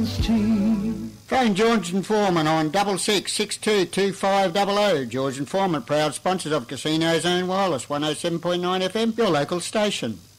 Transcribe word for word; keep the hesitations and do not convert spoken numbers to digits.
was cheap. Phone George and Foreman on double six six two two five double oh. George and Foreman, proud sponsors of Casino Zone Wireless, one oh seven point nine F M, your local station.